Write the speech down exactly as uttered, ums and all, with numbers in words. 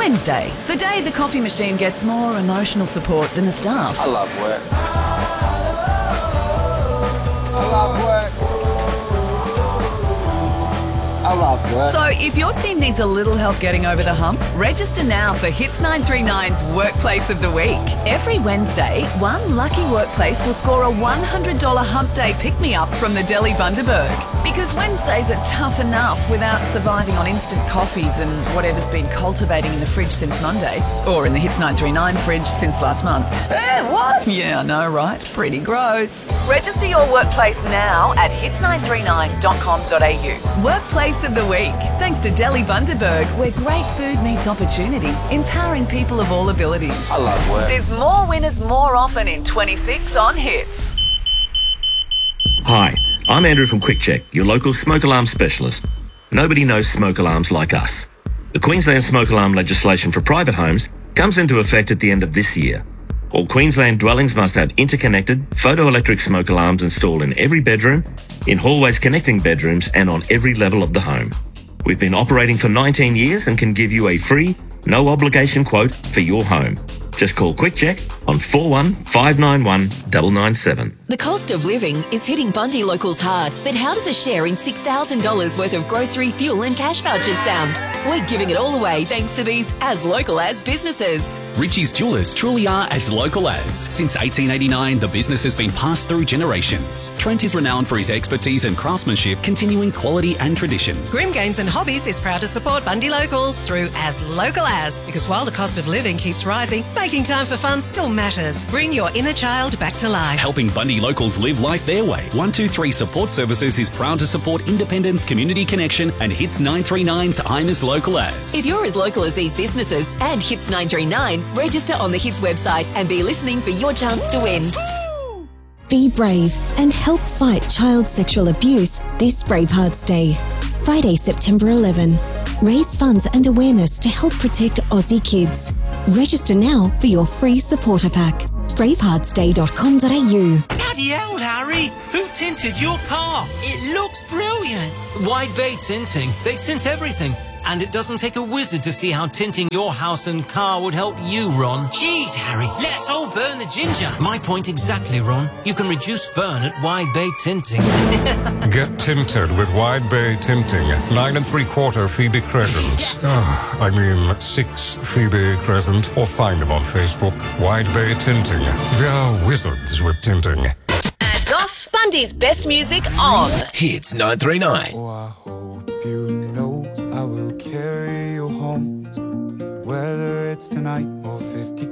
Wednesday, the day the coffee machine gets more emotional support than the staff. I love work. I love work. I love work. So if your team needs a little help getting over the hump, register now for Hits nine three nine's Workplace of the Week. Every Wednesday, one lucky workplace will score a one hundred dollars Hump Day pick-me-up from the Deli Bundaberg. Because Wednesdays are tough enough without surviving on instant coffees and whatever's been cultivating in the fridge since Monday. Or in the Hits nine three nine fridge since last month. Eh, what? Yeah, I know, right? Pretty gross. Register your workplace now at hits nine three nine dot com dot a u. Workplace of the Week. Thanks to Deli Bundaberg, where great food meets opportunity, empowering people of all abilities. I love work. There's more winners more often in twenty-six on Hits. Hi, I'm Andrew from QuickCheck, your local smoke alarm specialist. Nobody knows smoke alarms like us. The Queensland smoke alarm legislation for private homes comes into effect at the end of this year. All Queensland dwellings must have interconnected photoelectric smoke alarms installed in every bedroom, in hallways connecting bedrooms, and on every level of the home. We've been operating for nineteen years and can give you a free, no obligation quote for your home. Just call QuickCheck on four one five nine one nine nine seven. The cost of living is hitting Bundy locals hard, but how does a share in six thousand dollars worth of grocery, fuel and cash vouchers sound? We're giving it all away thanks to these as local as businesses. Ritchie's Jewellers truly are as local as. Since eighteen eighty-nine, the business has been passed through generations. Trent is renowned for his expertise and craftsmanship, continuing quality and tradition. Grim Games and Hobbies is proud to support Bundy locals through As Local As, because while the cost of living keeps rising, making time for fun still matters. Bring your inner child back to life. Helping Bundy locals live life their way. one two three Support Services is proud to support independence, community connection and Hits nine three nine's I'm as local as. If you're as local as these businesses and Hits nine three nine, register on the Hits website and be listening for your chance to win. Be brave and help fight child sexual abuse this Bravehearts Day. Friday, September eleventh. Raise funds and awareness to help protect Aussie kids. Register now for your free supporter pack. bravehearts day dot com dot a u. Bloody hell, Harry! Who tinted your car? It looks brilliant! Wide Bay Tinting. They tint everything. And it doesn't take a wizard to see how tinting your house and car would help you, Ron. Jeez, Harry, let's all burn the ginger. My point exactly, Ron. You can reduce burn at Wide Bay Tinting. Get tinted with Wide Bay Tinting. Nine and three quarter Phoebe Crescent. Oh, I mean six Phoebe Crescent. Or find them on Facebook. Wide Bay Tinting. They are wizards with tinting. Ads off. Bundy's best music on. Hits nine three nine. Oh, I hope you know I will carry you home, whether it's tonight or fifty